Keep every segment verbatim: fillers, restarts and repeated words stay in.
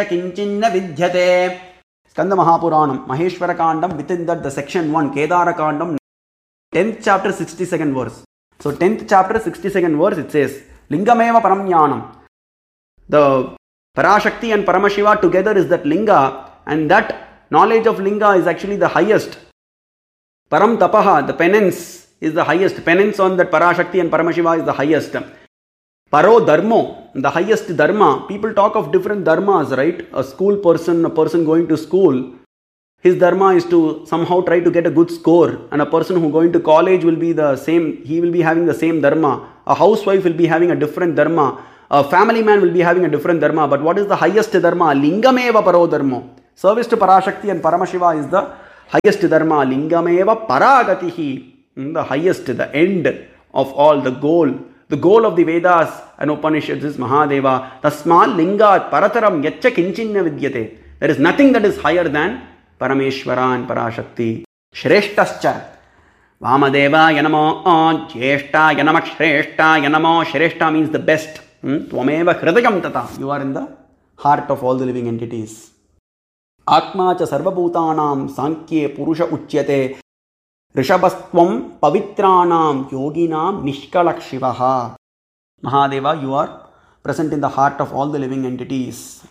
किंचिन्न विद्यते. Skanda Mahapuranam, Maheshwara Kandam, within that the section one, Kedara Kandam, tenth chapter, sixty-second verse. So tenth chapter, sixty-second verse, it says, Lingameva Paramjnanam. The Parashakti and Paramashiva together is that Linga, and that knowledge of Linga is actually the highest. Param Tapaha, the penance is the highest. Penance on that Parashakti and Paramashiva is the highest. Paro Dharmo, the highest Dharma. People talk of different Dharmas, right? A school person, a person going to school, his Dharma is to somehow try to get a good score. And a person who going to college will be the same, he will be having the same Dharma. A housewife will be having a different Dharma. A family man will be having a different Dharma. But what is the highest Dharma? Lingameva Paro Dharmo. Service to Parashakti and Paramashiva is the highest Dharma. Lingameva Paragatihi. The highest, the end of all, the goal. The goal of the Vedas and Upanishads is Mahadeva. Tasmal Lingat Parataram Yacha Kinchinna Vidyate. There is nothing that is higher than Parameshwara and Parashakti. Shreshtascha. Vamadeva Yanamo Jeshta Yanama Shreshta Yanamo. Shreshta means the best. Tvameva Hridayam Tata. You are in the heart of all the living entities. Atma cha sarvabhutanam Sankhye Purusha Uchyate. Rishabhastvam Pavitranam Yoginam Nishkalak Shivaha. Mahadeva, you are present in the heart of all the living entities.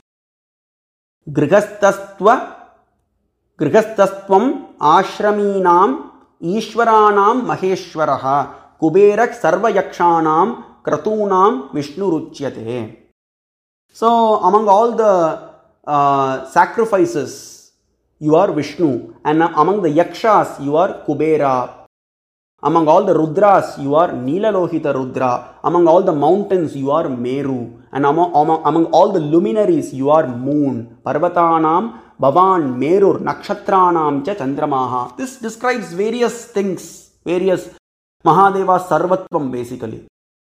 Grihastastva Grihastastvam Ashraminam Ishwaranam Maheshwaraha Kuberak Sarvayakshanam Kratunam Vishnuruchyate. So, among all the uh, sacrifices, you are Vishnu, and among the Yakshas, you are Kubera. Among all the Rudras, you are Nilalohita Rudra. Among all the mountains, you are Meru. And among, among, among all the luminaries, you are Moon. Parvatanam, Bhavan, Merur, Nakshatranam, cha Chandramaha. This describes various things, various Mahadeva Sarvatvam basically.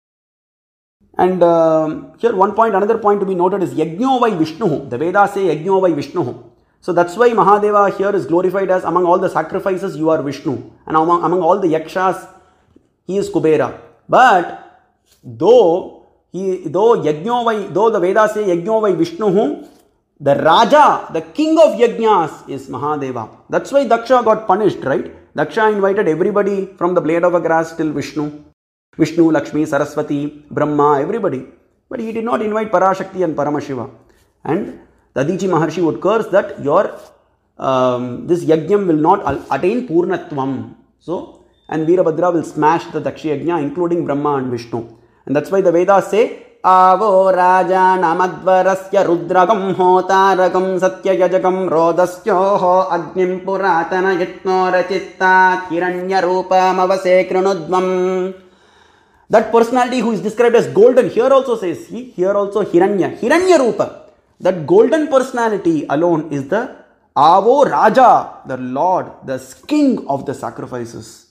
And uh, here one point, another point to be noted is Yajno vai Vishnu. The Vedas say Yajno vai Vishnu. So that's why Mahadeva here is glorified as among all the sacrifices you are Vishnu, and among, among all the Yakshas he is Kubera. But though he though Yajno vai, though the Vedas say Yajno vai Vishnu, the Raja, the king of Yajnas is Mahadeva. That's why Daksha got punished, right? Daksha invited everybody from the blade of a grass till Vishnu. Vishnu, Lakshmi, Saraswati, Brahma, everybody. But he did not invite Parashakti and Paramashiva. And Dadichi Maharshi would curse that your um, this yajnam will not attain purnatvam. So, and Veerabhadra will smash the Dakshi yajna, including Brahma and Vishnu. And that's why the Vedas say, Avo Raja Namadvarasya Rudragam Hotaragam Satya Yajagam Rodasyoho Agnim Puratana Yatno Rachittat Hiranya Rupam Avase Kranudvam. That personality who is described as golden, here also says he, here also Hiranya, Hiranya Rupa. That golden personality alone is the Avo Raja, the Lord, the king of the sacrifices.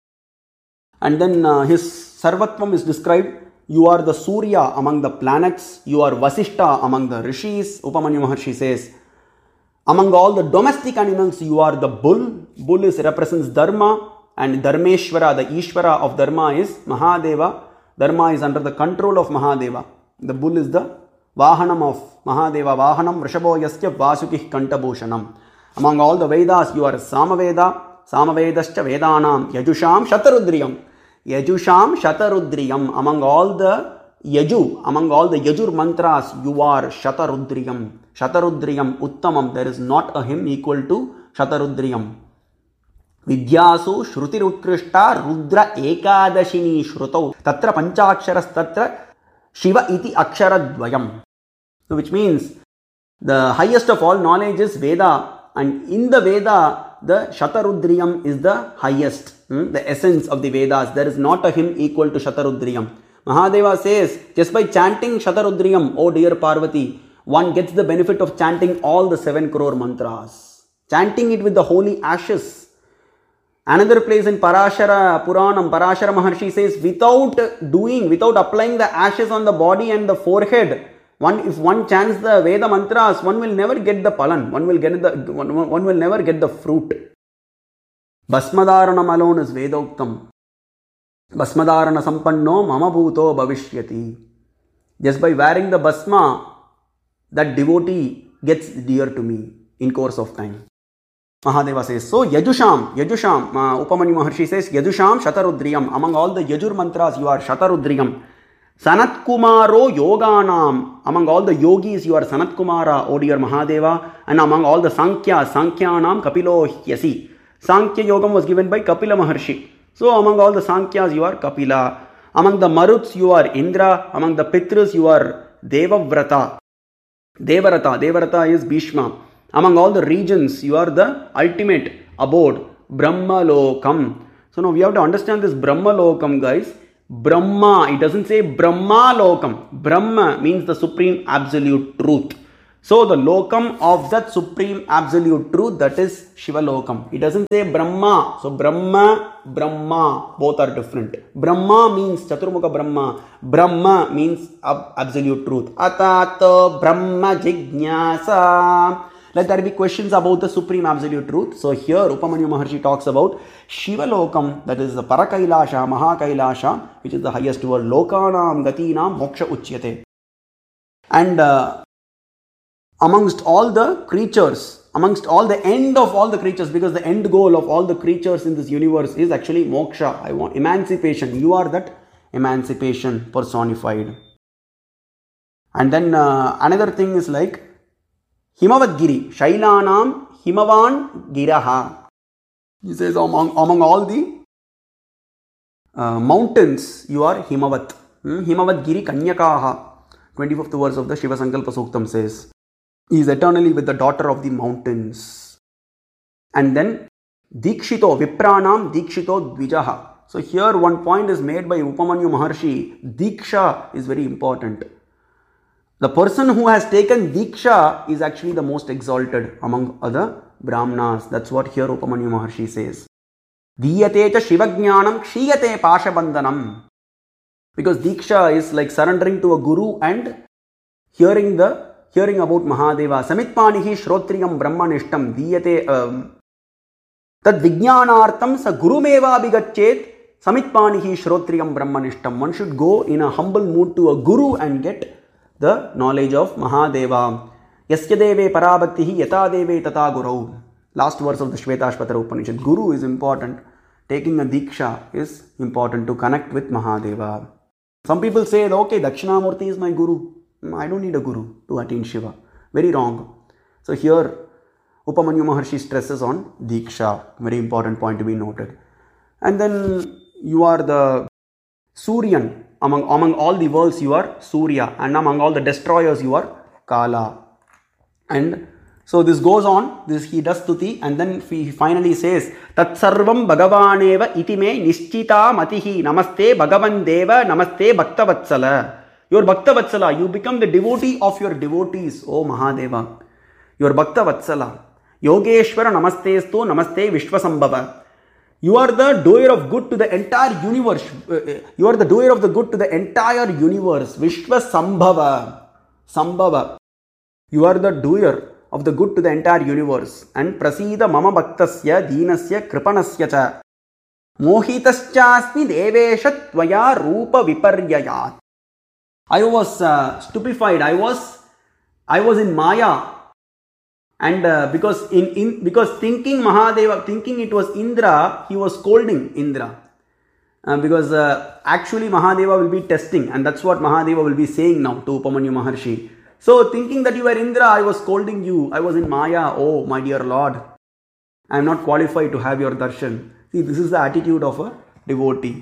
And then uh, his Sarvatvam is described. You are the Surya among the planets. You are Vasishta among the Rishis. Upamanyu Maharshi says, among all the domestic animals, you are the bull. Bull is represents Dharma, and Dharmeshwara, the Ishvara of Dharma is Mahadeva. Dharma is under the control of Mahadeva. The bull is the Vahanam of Mahadeva. Vahanam Vrishabho Yasya Vasukih Kantabhushanam. Among all the Vedas, you are Samaveda, Samavedascha Vedanam, Yajusham Shatarudriyam. Yajusham Shatarudriyam. Among all the Yaju, among all the Yajur mantras, you are Shatarudriyam. Shatarudriyam Uttamam. There is not a hymn equal to Shatarudriyam. Vidyasu Shruti Utkrishta Rudra Ekadashini Shrutau. Tatra Panchaksharas Tatra Shiva iti Aksharadvayam. So which means the highest of all knowledge is Veda, and in the Veda the Shatarudriyam is the highest, hmm? the essence of the Vedas. There is not a hymn equal to Shatarudriyam. Mahadeva says, just by chanting Shatarudriyam, oh dear Parvati, one gets the benefit of chanting all the seven crore mantras. Chanting it with the holy ashes. Another place in Parashara Puranam, Parashara Maharshi says, without doing, without applying the ashes on the body and the forehead, one if one chants the Veda mantras, one will never get the palan, one will get the one, one will never get the fruit. Bhasmadaranam alone is Vedoktam. Bhasmadarana sampanno mama bhuto bhavishyati. Just by wearing the bhasma, that devotee gets dear to me in course of time. Mahadeva says, so Yajusham, Yajusham, uh, Upamanyu Maharshi says, Yajusham Shatarudriyam. Among all the Yajur mantras, you are Shatarudriyam. Sanat Kumaro Yoganam. Among all the yogis, you are Sanat Kumara, O dear Mahadeva. And among all the Sankhya, Sankhyanam Kapilo Hyasi. Sankhya Yogam was given by Kapila Maharshi. So among all the Sankhyas, you are Kapila. Among the Maruts, you are Indra. Among the Pitras, you are Devavrata. Devarata. Devarata is Bhishma. Among all the regions, you are the ultimate abode. Brahma Lokam. So now we have to understand this Brahma Lokam, guys. Brahma, it doesn't say Brahma Lokam. Brahma means the supreme absolute truth. So the lokam of that supreme absolute truth, that is Shiva Lokam. It doesn't say Brahma. So Brahma, Brahma, both are different. Brahma means Chaturmukha Brahma. Brahma means absolute truth. Atato Brahma Jignasa. Let there be questions about the supreme absolute truth. So here Upamanyu Maharshi talks about Shiva Lokam, that is the Parakailasha, Mahakailasha, which is the highest word. Lokanam Gatinam Moksha Uchyate. And uh, amongst all the creatures, amongst all the end of all the creatures, because the end goal of all the creatures in this universe is actually moksha. I want emancipation. You are that emancipation personified. And then uh, another thing is like Himavad Giri, Shailanam Himavan Giraha. He says among, among all the uh, mountains, you are Himavat. Hmm? Himavad Giri Kanyakaha. twenty-fifth verse of the Shiva Sankalpa Suktam says, he is eternally with the daughter of the mountains. And then Dikshito, Vipranam Dikshito Dvijaha. So here one point is made by Upamanyu Maharshi. Diksha is very important. The person who has taken Diksha is actually the most exalted among other Brahmanas. That's what here Upamanyu Maharshi says. Diyate cha Shivajnanam Kshiyate Pashabandhanam. Because Diksha is like surrendering to a guru and hearing the hearing about Mahadeva. Samitpanihi Shrotriyam Brahmanishtam Diyate um, Tad Vijnanartam Sa Gurumeva Bigachet Samitpanihi Shrotriyam Brahmanishtam. One should go in a humble mood to a guru and get the knowledge of Mahadeva. Yasya deve parabhaktihi yata deve tata gurau. Last verse of the Shvetashvatara Upanishad. Guru is important. Taking a Diksha is important to connect with Mahadeva. Some people say, okay, Dakshinamurti is my guru. I don't need a guru to attain Shiva. Very wrong. So here, Upamanyu Maharshi stresses on Diksha. Very important point to be noted. And then you are the Suryan. Among, among all the worlds, you are Surya. And among all the destroyers, you are Kala. And so this goes on. This he does stuti. And then he finally says, Tat sarvam bhagavaneva itime nischita matihi namaste bhagavan deva namaste bhaktavatsala. You are Bhaktavatsala. You become the devotee of your devotees, O Mahadeva. You are Bhaktavatsala. Yogeshwara namastestu namaste vishwasambhava. You are the doer of good to the entire universe. You are the doer of the good to the entire universe. Vishwasambhava. Sambhava. You are the doer of the good to the entire universe. And prasida mama bhaktasya deenasya kripanasya cha. Mohitaschaasmi devesha tvaya rupa viparyayat. I was uh, stupefied. I was, I was in Maya, and uh, because in, in because thinking Mahadeva, thinking it was Indra, he was scolding Indra, uh, because uh, actually Mahadeva will be testing, and that's what Mahadeva will be saying now to Upamanyu Maharshi. So thinking that you were Indra, I was scolding you. I was in Maya. Oh, my dear Lord, I am not qualified to have your darshan. See, this is the attitude of a devotee.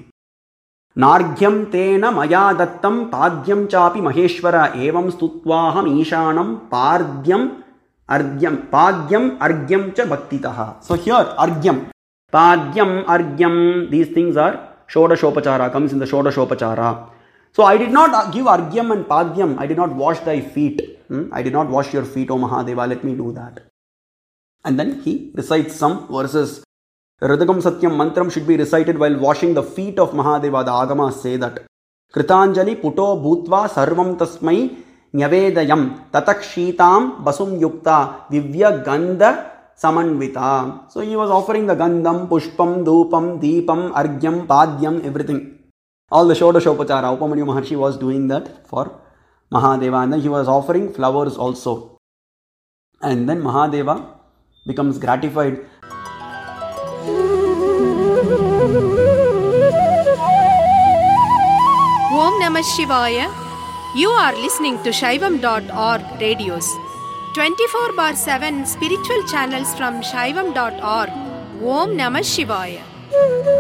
Nargyam tena maya dattam padyam chapi maheshwara evam stutvaham ishanam pardyam argyam padyam argyam cha bhaktitaha. So here argyam, padyam, argyam, these things are shodashopachara, comes in the shodashopachara. So I did not give argyam and padyam. I did not wash thy feet. Hmm? I did not wash your feet, O Mahadeva. Let me do that. And then he recites some verses. Hridagam Satyam mantram should be recited while washing the feet of Mahadeva. The Agamas say that. Kritanjali puto bhutva sarvam tasmai nyavedayam tatakshitam basum yukta divya gandha samanvita. So he was offering the gandham, pushpam, dhupam, deepam, argyam, padyam, everything. All the Shodashopachara. Upamanyu Maharshi was doing that for Mahadeva. And then he was offering flowers also. And then Mahadeva becomes gratified. Om Namah Shivaya. You are listening to Shaivam dot org radios. twenty-four bar seven spiritual channels from Shaivam dot org. Om Namah Shivaya.